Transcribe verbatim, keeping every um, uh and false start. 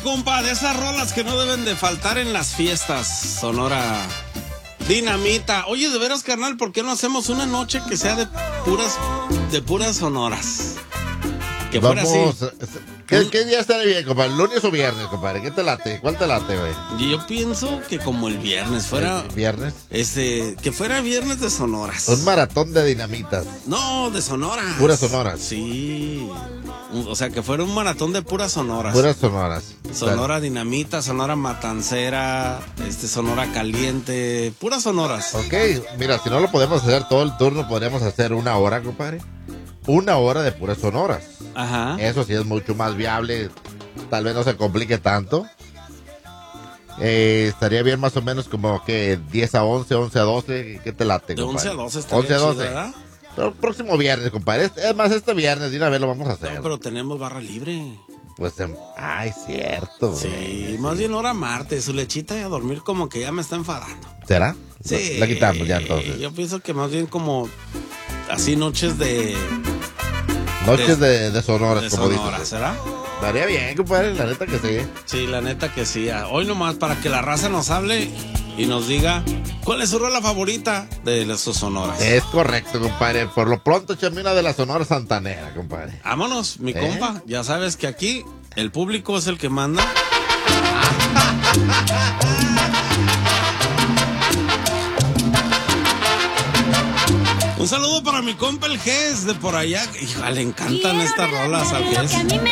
compa, de esas rolas que no deben de faltar en las fiestas. Sonora Dinamita. Oye, de veras, carnal, ¿por qué no hacemos una noche que sea de puras, de puras sonoras? Que fuera Vamos, así. ¿Qué, ¿Qué día estaría bien, compadre? ¿Lunes o viernes, compadre? ¿Qué te late? ¿Cuál te late, güey? Y yo pienso que como el viernes fuera... ¿Viernes? Este, que fuera viernes de sonoras. Un maratón de dinamitas. No, de sonoras. Puras sonoras. Sí. O sea, que fuera un maratón de puras sonoras. Puras sonoras. Sonora Dinamita, Sonora Matancera, este, Sonora Caliente, puras sonoras. Ok, mira, si no lo podemos hacer todo el turno, podríamos hacer una hora, compadre. Una hora de puras sonoras. Ajá. Eso sí es mucho más viable. Tal vez no se complique tanto. Eh, estaría bien más o menos como que diez a once, once a doce. ¿Qué te late, De compadre? once a doce estaría once a chido, doce. ¿verdad? Pero el próximo viernes, compadre. Es, es más, este viernes de una vez lo vamos a hacer. No, pero tenemos barra libre. Pues, em, ay, cierto. Sí, güey. más bien hora martes. Su lechita y a dormir como que ya me está enfadando. ¿Será? Sí. La quitamos ya entonces. Yo pienso que más bien como así noches de... Noches de, de sonoras, de como sonoras, dices. ¿será? Estaría bien, compadre, la neta que sí. Sí, la neta que sí. Hoy nomás para que la raza nos hable y nos diga cuál es su rola favorita de sus sonoras. Es correcto, compadre. Por lo pronto, échame una de las sonoras santanera, compadre. Vámonos, mi ¿Eh? compa. Ya sabes que aquí el público es el que manda. Un saludo para mi compa el Gess de por allá. Hija, le encantan estas rolas al Gess.